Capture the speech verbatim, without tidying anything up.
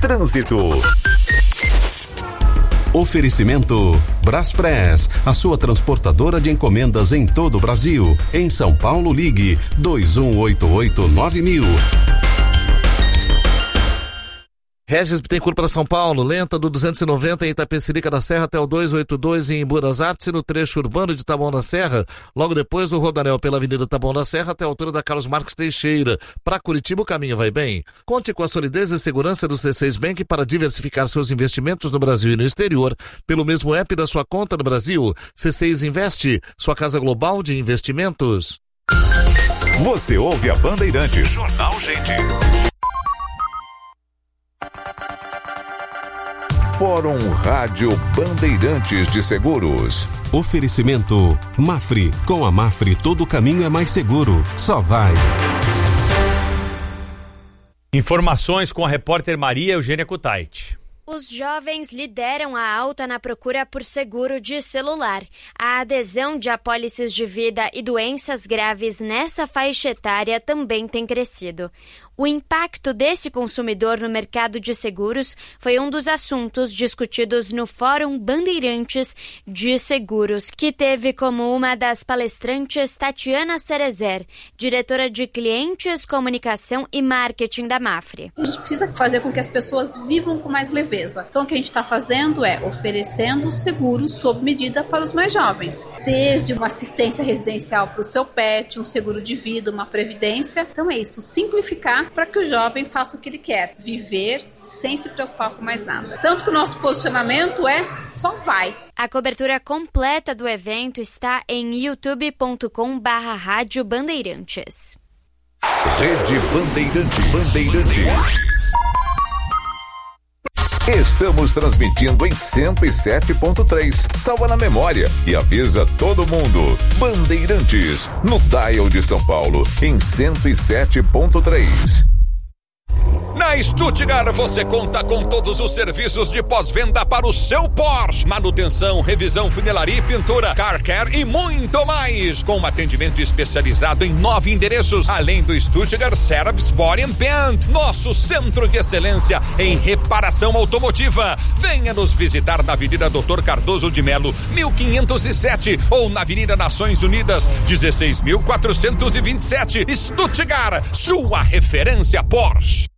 Trânsito. Oferecimento Braspress, a sua transportadora de encomendas em todo o Brasil. Em São Paulo, ligue dois um oito oito nove mil. Regis Bittencourt para São Paulo, lenta do duzentos e noventa em Itapecerica da Serra até o duzentos e oitenta e dois em Embu das Artes e no trecho urbano de Taboão da Serra, logo depois do Rodanel pela Avenida Taboão da Serra até a altura da Carlos Marques Teixeira. Para Curitiba o caminho vai bem. Conte com a solidez e segurança do C seis Bank para diversificar seus investimentos no Brasil e no exterior pelo mesmo app da sua conta no Brasil. C seis Investe, sua casa global de investimentos. Você ouve a Bandeirantes. Jornal Gente. Fórum Rádio Bandeirantes de Seguros. Oferecimento Mafre. Com a Mafre todo caminho é mais seguro. Só vai. Informações com a repórter Maria Eugênia Kutait. Os jovens lideram a alta na procura por seguro de celular. A adesão de apólices de vida e doenças graves nessa faixa etária também tem crescido. O impacto desse consumidor no mercado de seguros foi um dos assuntos discutidos no Fórum Bandeirantes de Seguros, que teve como uma das palestrantes Tatiana Cerezer, diretora de Clientes, Comunicação e Marketing da Mafre. A gente precisa fazer com que as pessoas vivam com mais leveza. Então, o que a gente está fazendo é oferecendo seguros sob medida para os mais jovens. Desde uma assistência residencial para o seu pet, um seguro de vida, uma previdência. Então, é isso, simplificar para que o jovem faça o que ele quer, viver sem se preocupar com mais nada. Tanto que o nosso posicionamento é só vai. A cobertura completa do evento está em youtube ponto com barra rádio bandeirantes. Rede Bandeirantes. Bandeirantes. Estamos transmitindo em cento e sete ponto três. Salva na memória e avisa todo mundo. Bandeirantes, no dial de São Paulo, em cento e sete ponto três. Na Stuttgart você conta com todos os serviços de pós-venda para o seu Porsche. Manutenção, revisão, funilaria e pintura, car care e muito mais. Com um atendimento especializado em nove endereços, além do Stuttgart Service Body and Paint, nosso centro de excelência em reparação automotiva. Venha nos visitar na Avenida Doutor Cardoso de Melo, mil quinhentos e sete, ou na Avenida Nações Unidas, dezesseis mil quatrocentos e vinte e sete. Stuttgart, sua referência Porsche.